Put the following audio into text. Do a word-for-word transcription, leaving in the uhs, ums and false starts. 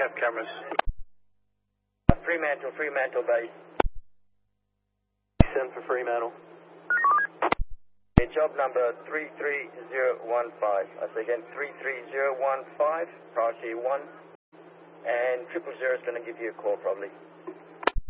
have cameras. Fremantle, Fremantle base. Send for Fremantle. Okay, job number three three zero one five. I say again, three three zero one five, priority one. And triple zero is going to give you a call probably.